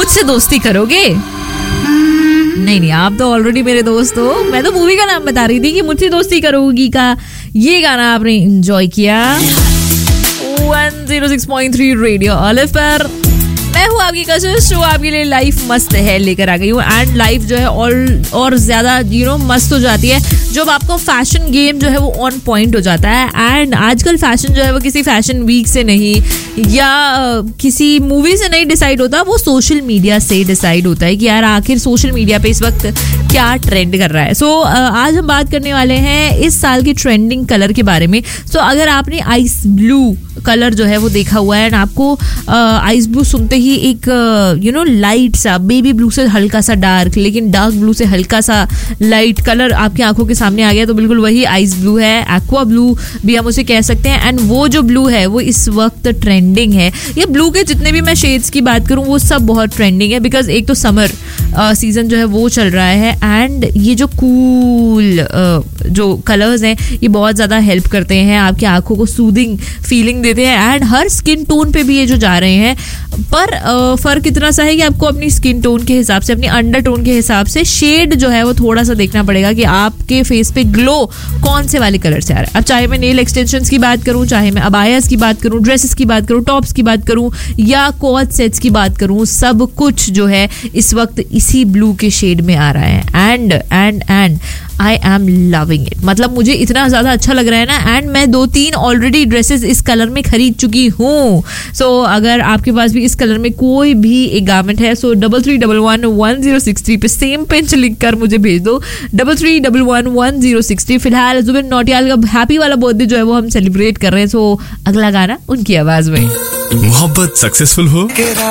मुझसे दोस्ती करोगे? नहीं, आप तो ऑलरेडी मेरे दोस्त हो. मैं तो मूवी का नाम बता रही थी कि मुझसे दोस्ती करोगी का ये गाना आपने एंजॉय किया 106.3 रेडियो ऑलिव पर. मैं हूँ आपकी कशिश, शो आपके लिए लाइफ मस्त है लेकर आ गई हूँ. एंड लाइफ जो है और ज्यादा मस्त हो जाती है जब आपको फैशन गेम जो है वो ऑन पॉइंट हो जाता है. एंड आजकल फैशन जो है वो किसी फैशन वीक से नहीं या किसी मूवी से नहीं डिसाइड होता, वो सोशल मीडिया से डिसाइड होता है कि यार आखिर सोशल मीडिया पे इस वक्त क्या ट्रेंड कर रहा है. सो आज हम बात करने वाले हैं इस साल के ट्रेंडिंग कलर के बारे में. सो अगर आपने आइस ब्लू कलर जो है वो देखा हुआ है, आपको आइस ब्लू सुनते ही एक लाइट सा बेबी ब्लू से हल्का सा डार्क, लेकिन डार्क ब्लू से हल्का सा लाइट कलर आपकी आंखों के सामने आ गया, तो बिल्कुल वही आइस ब्लू है. एक्वा ब्लू भी हम उसे कह सकते हैं. एंड वो जो ब्लू है वो इस वक्त ट्रेंडिंग है. ये ब्लू के जितने भी मैं शेड्स की बात करूं वो सब बहुत ट्रेंडिंग है, बिकॉज एक तो समर सीजन जो है वो चल रहा है. एंड ये जो कूल जो कलर्स हैं ये बहुत ज़्यादा हेल्प करते हैं, आपकी आंखों को सूदिंग फीलिंग देते हैं. एंड हर स्किन टोन पे भी ये जो जा रहे हैं, पर फर्क इतना सा है कि आपको अपनी स्किन टोन के हिसाब से, अपनी अंडर टोन के हिसाब से शेड जो है वो थोड़ा सा देखना पड़ेगा कि आपके फेस पे ग्लो कौन से वाले कलर से आ रहा है. अब चाहे मैं नेल एक्सटेंशंस की बात करूं, चाहे मैं अबायास की बात करूं, ड्रेसेस की बात करूं, टॉप्स की बात करूं या कोट सेट्स की बात करूं, सब कुछ जो है इस वक्त इसी ब्लू के शेड में आ रहा है. And I am loving it. मतलब मुझे इतना ज़्यादा अच्छा लग रहा है ना. एंड मैं 2-3 ऑलरेडी ड्रेसेस इस कलर में खरीद चुकी हूँ. सो अगर आपके पास भी इस कलर में कोई भी एक गारमेंट है, सो 33111063 पे सेम पिंच लिख कर मुझे भेज दो. 33111063. फिलहाल जुबिन नौटियाल का हैप्पी वाला बर्थडे जो है वो हम सेलिब्रेट कर रहे हैं. सो अगला गाना उनकी आवाज में. मोहब्बत सक्सेसफुल हो